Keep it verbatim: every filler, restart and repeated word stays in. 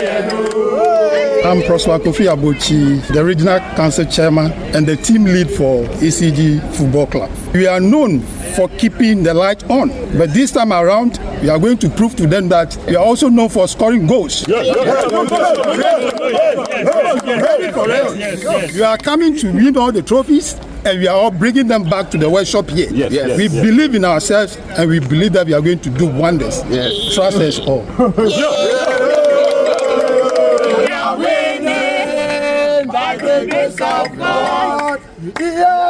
I'm Prosper Kofi Abochi, the Regional Council Chairman and the team lead for E C G Football Club. We are known for keeping the light on, but this time around, we are going to prove to them that we are also known for scoring goals. Yes, yes, yes. We are coming to win all the trophies, and we are all bringing them back to the workshop here. Yes, yes, we yes. believe in ourselves, and we believe that we are going to do wonders. Yes. Trust us all. By the grace of God, yeah.